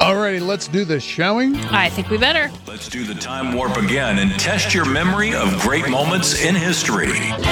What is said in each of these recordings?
Alrighty, let's do this, shall we? I think we better. Let's do the time warp again and test your memory of great moments in history.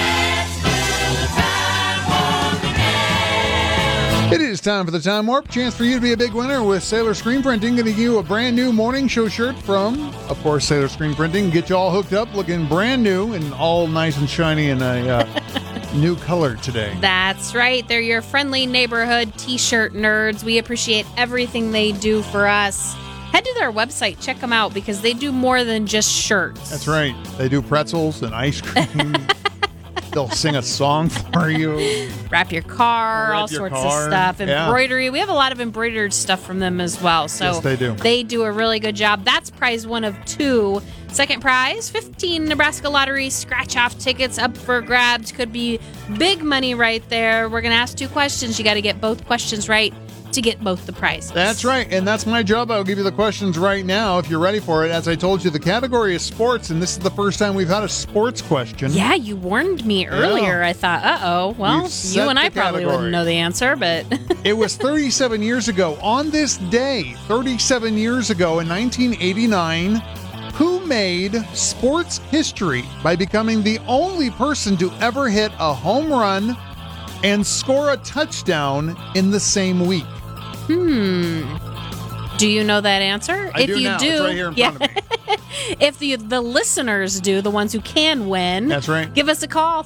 It is time for the Time Warp. Chance for you to be a big winner with Sailor Screen Printing. Going to give you a brand new morning show shirt from, of course, Sailor Screen Printing. Get you all hooked up, looking brand new and all nice and shiny in a new color today. That's right. They're your friendly neighborhood t-shirt nerds. We appreciate everything they do for us. Head to their website. Check them out because they do more than just shirts. That's right. They do pretzels and ice cream. They'll sing a song for you. Wrap your car, all sorts of stuff. Embroidery. We have a lot of embroidered stuff from them as well. So yes, they do. They do a really good job. That's prize one of two. Second prize, 15 Nebraska Lottery scratch-off tickets up for grabs. Could be big money right there. We're going to ask two questions. You got to get both questions right to get both the prizes. That's right, and that's my job. I'll give you the questions right now if you're ready for it. As I told you, the category is sports, and this is the first time we've had a sports question. Yeah, you warned me earlier. Yeah. I thought, uh-oh, well, you and I probably wouldn't know the answer, but... It was 37 years ago. On this day, 37 years ago in 1989, who made sports history by becoming the only person to ever hit a home run and score a touchdown in the same week? Do you know that answer? I do now. It's right here in front of me. If the listeners do, the ones who can win. That's right. Give us a call,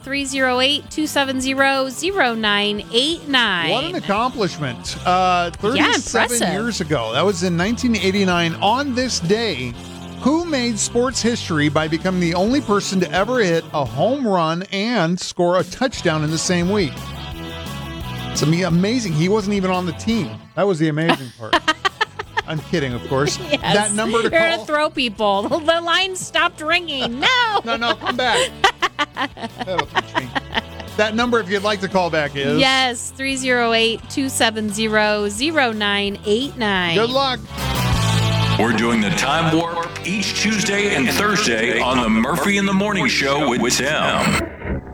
308-270-0989. What an accomplishment. 37 years ago. That was in 1989. On this day, who made sports history by becoming the only person to ever hit a home run and score a touchdown in the same week? It's amazing. He wasn't even on the team. That was the amazing part. I'm kidding, of course. Yes. That number to You're call. going to throw people. The line stopped ringing. No. No, come back. That'll teach me. That number, if you'd like to call back, is? Yes, 308-270-0989. Good luck. We're doing the time warp each Tuesday and Thursday on the Murphy in the Morning Show with Tim.